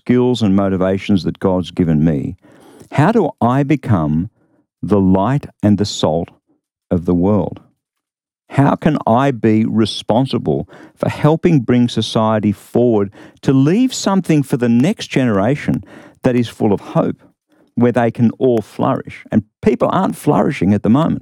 skills and motivations that God's given me, how do I become the light and the salt of the world? How can I be responsible for helping bring society forward to leave something for the next generation that is full of hope, where they can all flourish? And people aren't flourishing at the moment.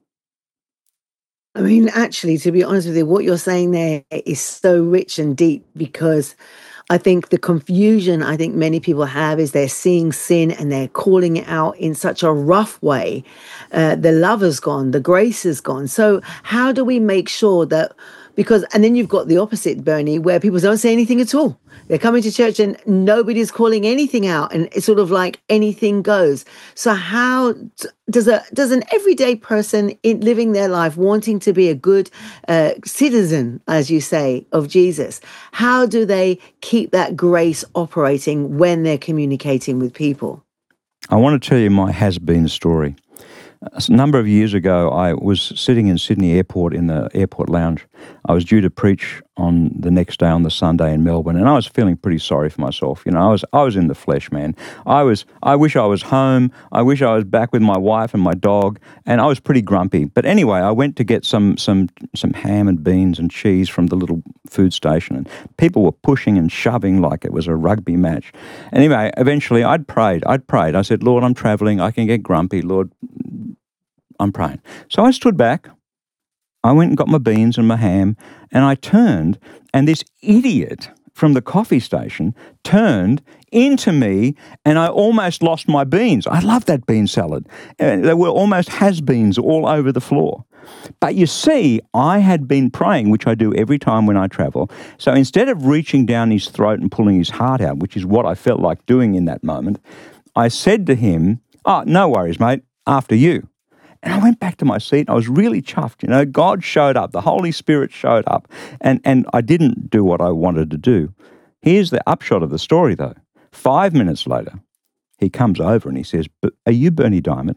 I mean, actually, to be honest with you, what you're saying there is so rich and deep, because I think the confusion I think many people have is they're seeing sin and they're calling it out in such a rough way. The love is gone, the grace is gone. So how do we make sure that, and then you've got the opposite, Bernie, where people don't say anything at all. They're coming to church and nobody's calling anything out, and it's sort of like anything goes. So how does an everyday person living their life, wanting to be a good citizen, as you say, of Jesus, how do they keep that grace operating when they're communicating with people? I want to tell you my has-been story. A number of years ago, I was sitting in Sydney Airport in the airport lounge. I was due to preach on the next day, on the Sunday in Melbourne, and I was feeling pretty sorry for myself. You know, I was in the flesh, man. I wish I was home. I wish I was back with my wife and my dog, and I was pretty grumpy. But anyway, I went to get some ham and beans and cheese from the little food station, and people were pushing and shoving like it was a rugby match. Anyway, eventually I'd prayed. I said, Lord, I'm travelling. I can get grumpy. Lord, I'm praying. So I stood back. I went and got my beans and my ham, and I turned, and this idiot from the coffee station turned into me, and I almost lost my beans. I love that bean salad. There were almost has-beens all over the floor. But you see, I had been praying, which I do every time when I travel. So instead of reaching down his throat and pulling his heart out, which is what I felt like doing in that moment, I said to him, "Oh, no worries, mate, after you." And I went back to my seat. I was really chuffed. You know, God showed up. The Holy Spirit showed up. And I didn't do what I wanted to do. Here's the upshot of the story, though. 5 minutes later, he comes over and he says, "Are you Bernie Diamond?"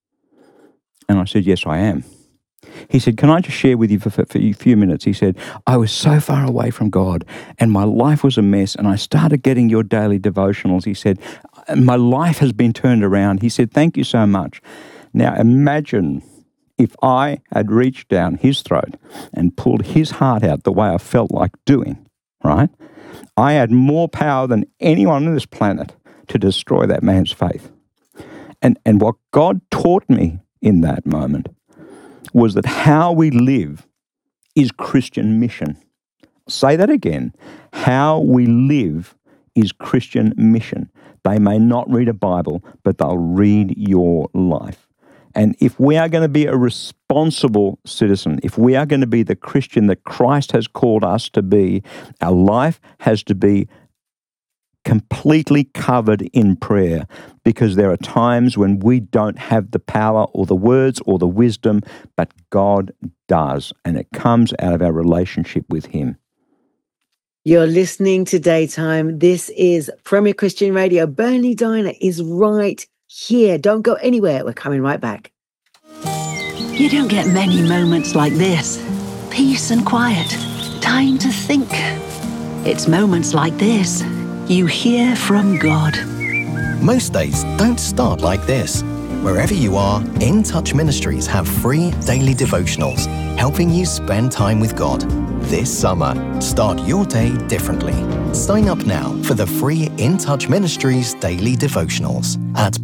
And I said, "Yes, I am." He said, "Can I just share with you for a few minutes?" He said, "I was so far away from God and my life was a mess, and I started getting your daily devotionals." He said, "My life has been turned around." He said, "Thank you so much." Now imagine if I had reached down his throat and pulled his heart out the way I felt like doing, right? I had more power than anyone on this planet to destroy that man's faith. And what God taught me in that moment was that how we live is Christian mission. I'll say that again. How we live is Christian mission. They may not read a Bible, but they'll read your life. And if we are going to be a responsible citizen, if we are going to be the Christian that Christ has called us to be, our life has to be completely covered in prayer, because there are times when we don't have the power or the words or the wisdom, but God does, and it comes out of our relationship with Him. You're listening to Daytime. This is Premier Christian Radio. Bernie Diner is right here. Don't go anywhere. We're coming right back. You don't get many moments like this. Peace and quiet. Time to think. It's moments like this you hear from God. Most days don't start like this. Wherever you are, In Touch Ministries have free daily devotionals, helping you spend time with God. This summer, start your day differently. Sign up now for the free In Touch Ministries daily devotionals at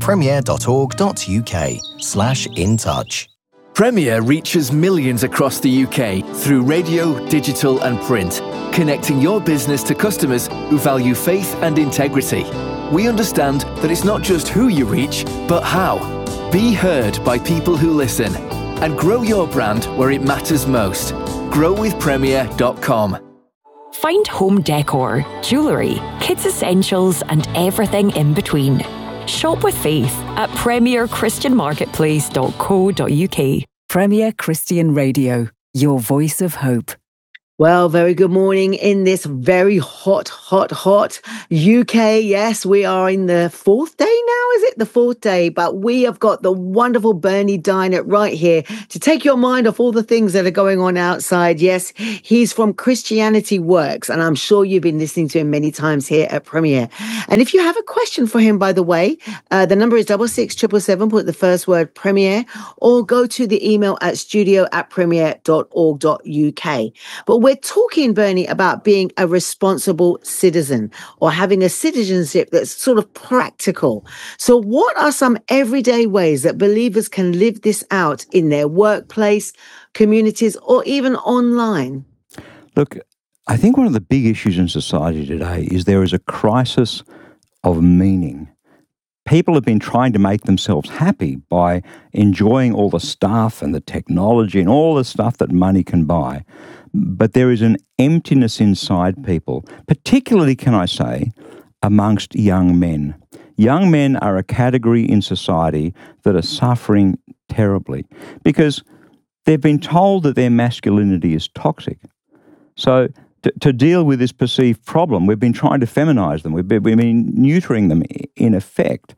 premier.org.uk/intouch. Premier reaches millions across the UK through radio, digital and print, connecting your business to customers who value faith and integrity. We understand that it's not just who you reach, but how. Be heard by people who listen, and grow your brand where it matters most. growwithpremier.com. Find home decor, jewellery, kids essentials and everything in between. Shop with faith at premierchristianmarketplace.co.uk. Premier Christian Radio, your voice of hope. Well, very good morning in this very hot UK. Yes, we are in the fourth day now, is it? The fourth day. But we have got the wonderful Bernie Dynett right here to take your mind off all the things that are going on outside. Yes, he's from Christianity Works, and I'm sure you've been listening to him many times here at Premier. And if you have a question for him, by the way, the number is 66777, put the first word Premier, or go to the email at studio@premier.org.uk. But we're talking, Bernie, about being a responsible citizen or having a citizenship that's sort of practical. So what are some everyday ways that believers can live this out in their workplace, communities, or even online? Look, I think one of the big issues in society today is there is a crisis of meaning. People have been trying to make themselves happy by enjoying all the stuff and the technology and all the stuff that money can buy. But there is an emptiness inside people, particularly, can I say, amongst young men. Young men are a category in society that are suffering terribly because they've been told that their masculinity is toxic. So to deal with this perceived problem, we've been trying to feminize them. We've been neutering them in effect.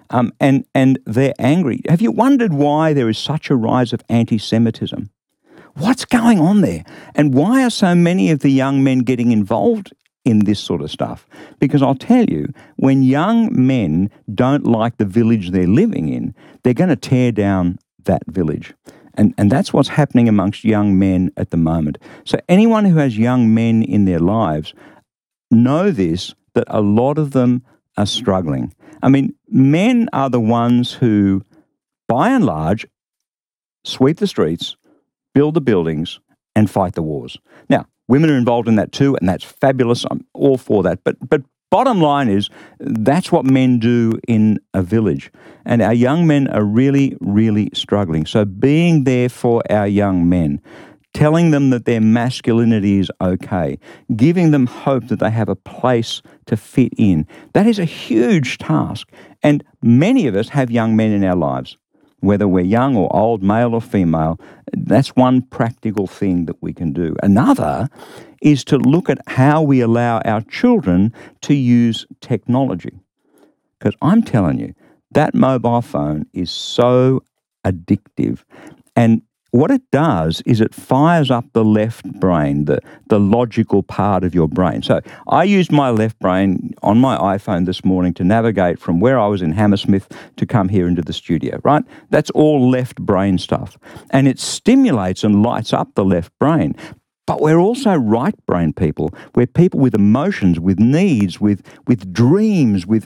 And they're angry. Have you wondered why there is such a rise of anti-Semitism? What's going on there? And why are so many of the young men getting involved in this sort of stuff? Because I'll tell you, when young men don't like the village they're living in, they're going to tear down that village. And that's what's happening amongst young men at the moment. So anyone who has young men in their lives know this, that a lot of them are struggling. I mean, men are the ones who, by and large, sweep the streets, build the buildings, and fight the wars. Now, women are involved in that too, and that's fabulous. I'm all for that. But bottom line is, that's what men do in a village. And our young men are really, really struggling. So being there for our young men, telling them that their masculinity is okay, giving them hope that they have a place to fit in, that is a huge task. And many of us have young men in our lives. Whether we're young or old, male or female, that's one practical thing that we can do. Another is to look at how we allow our children to use technology. Because I'm telling you, that mobile phone is so addictive. And what it does is it fires up the left brain, the logical part of your brain. So I used my left brain on my iPhone this morning to navigate from where I was in Hammersmith to come here into the studio, right? That's all left brain stuff. And it stimulates and lights up the left brain. But we're also right brain people. We're people with emotions, with needs, with dreams, with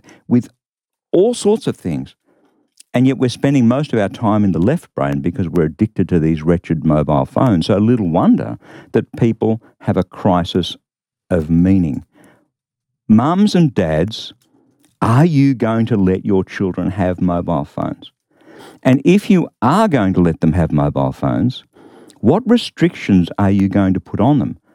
all sorts of things. And yet we're spending most of our time in the left brain because we're addicted to these wretched mobile phones. So little wonder that people have a crisis of meaning. Mums and dads, are you going to let your children have mobile phones? And if you are going to let them have mobile phones, what restrictions are you going to put on them?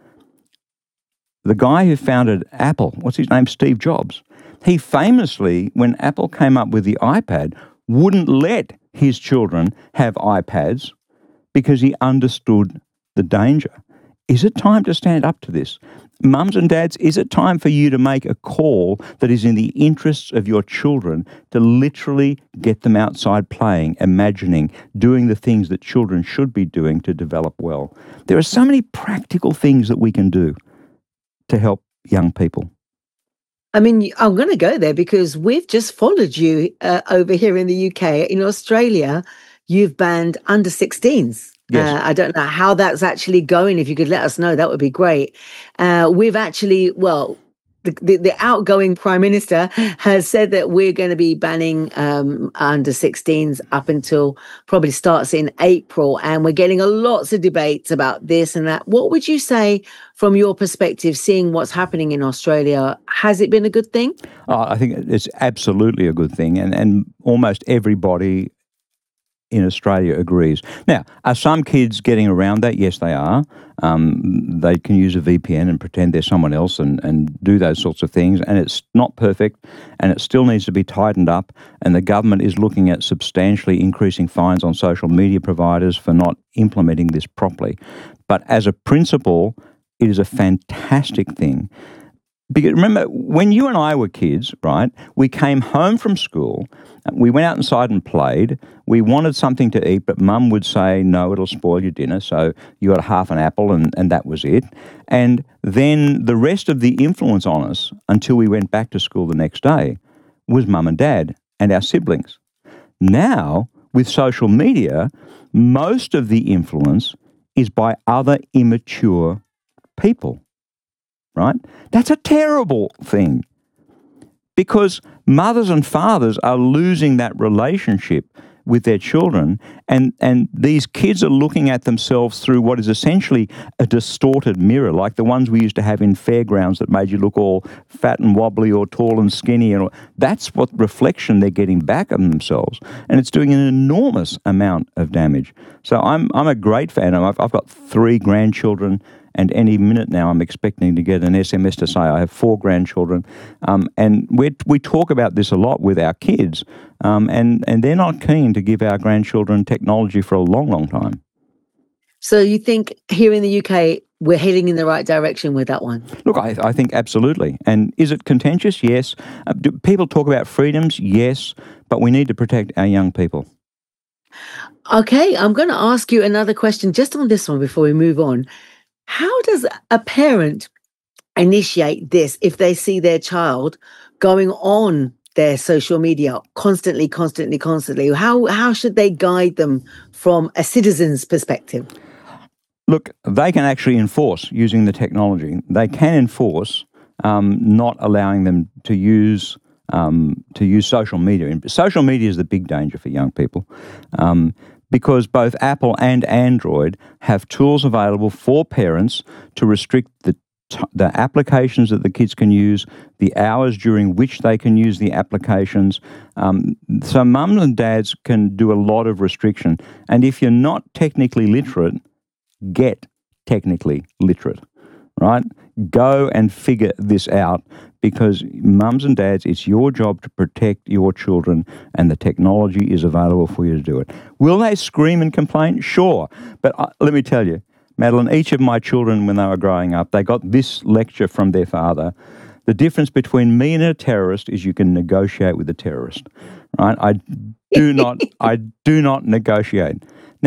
The guy who founded Apple, what's his name? Steve Jobs. He famously, when Apple came up with the iPad, wouldn't let his children have iPads because he understood the danger. Is it time to stand up to this? Mums and dads, is it time for you to make a call that is in the interests of your children to literally get them outside playing, imagining, doing the things that children should be doing to develop well? There are so many practical things that we can do to help young people. I mean, I'm going to go there because we've just followed you over here in the UK. In Australia, you've banned under 16s. Yes. I don't know how that's actually going. If you could let us know, that would be great. We've actually, well, the outgoing Prime Minister has said that we're going to be banning under 16s up until probably starts in April. And we're getting lots of debates about this and that. What would you say from your perspective, seeing what's happening in Australia? Has it been a good thing? I think it's absolutely a good thing. And almost everybody in Australia agrees. Now, are some kids getting around that? Yes, they are. They can use a VPN and pretend they're someone else and do those sorts of things. And it's not perfect and it still needs to be tightened up. And the government is looking at substantially increasing fines on social media providers for not implementing this properly. But as a principle, it is a fantastic thing. Because remember, when you and I were kids, right, we came home from school, we went out inside and played, we wanted something to eat, but Mum would say, no, it'll spoil your dinner, so you got half an apple and that was it. And then the rest of the influence on us until we went back to school the next day was Mum and Dad and our siblings. Now, with social media, most of the influence is by other immature people. Right? That's a terrible thing because mothers and fathers are losing that relationship with their children, and these kids are looking at themselves through what is essentially a distorted mirror, like the ones we used to have in fairgrounds that made you look all fat and wobbly or tall and skinny. And that's what reflection they're getting back of themselves, and it's doing an enormous amount of damage. So I'm a great fan. I've got 3 grandchildren. And any minute now, I'm expecting to get an SMS to say I have 4 grandchildren. And we talk about this a lot with our kids, and they're not keen to give our grandchildren technology for a long, long time. So you think here in the UK, we're heading in the right direction with that one? Look, I think absolutely. And is it contentious? Yes. Do people talk about freedoms? Yes. But we need to protect our young people. Okay, I'm going to ask you another question just on this one before we move on. How does a parent initiate this if they see their child going on their social media constantly? How should they guide them from a citizen's perspective? Look, they can actually enforce using the technology. They can enforce not allowing them to use social media. And social media is the big danger for young people. Because both Apple and Android have tools available for parents to restrict the applications that the kids can use, the hours during which they can use the applications. So mums and dads can do a lot of restriction. And if you're not technically literate, get technically literate, right? Go and figure this out, because mums and dads, it's your job to protect your children, and the technology is available for you to do it. Will they scream and complain? Sure. But let me tell you, Madeline, each of my children, when they were growing up, they got this lecture from their father. The difference between me and a terrorist is you can negotiate with a terrorist, right? I do not negotiate.